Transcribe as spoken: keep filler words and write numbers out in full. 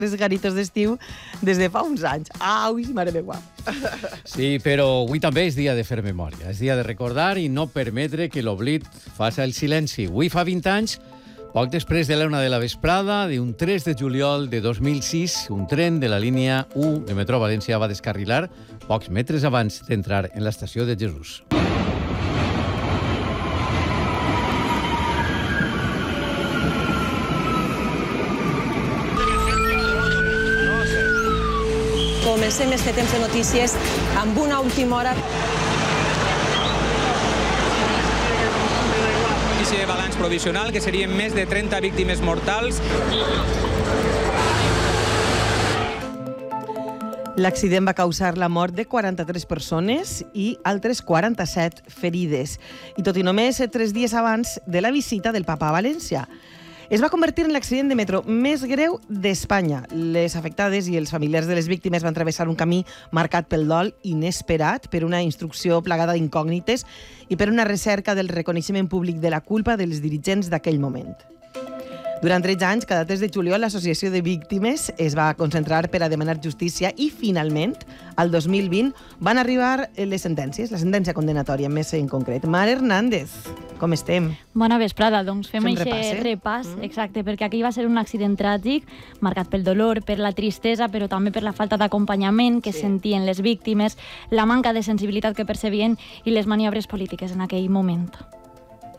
les garitos d'estiu des de fa uns anys. Au, mare meva. Sí, però avui també és dia de fer memòria. És dia de recordar i no permetre que l'oblit faça el silenci. Avui fa vint anys, poc després de la una de la vesprada, d'un tres de juliol de dos mil sis, un tren de la línia u de Metro València va descarrilar pocs metres abans d'entrar en l'estació de Jesús. Comencem este temps de notícies amb una última hora. Inici de balanç provisional, que serien més de trenta víctimes mortals. L'accident va causar la mort de quaranta-tres persones i altres quaranta-set ferides. I tot i només tres dies abans de la visita del papa a València. Es va convertir en l'accident de metro més greu d'Espanya. Les afectades i els familiars de les víctimes van travessar un camí marcat pel dol inesperat, per una instrucció plagada d'incògnites i per una recerca del reconeixement públic de la culpa dels dirigents d'aquell moment. Durant tretze anys, cada tres de juliol, l'Associació de Víctimes es va concentrar per a demanar justícia i, finalment, al dos mil vint, van arribar les sentències, la sentència condenatòria, més en concret. Mar Hernández, com estem? Bona vesprada, doncs fem Fem aquest repàs, eh? repàs, Mm. exacte, perquè aquí va ser un accident tràgic, marcat pel dolor, per la tristesa, però també per la falta d'acompanyament que Sí. sentien les víctimes, la manca de sensibilitat que percebien i les maniobres polítiques en aquell moment.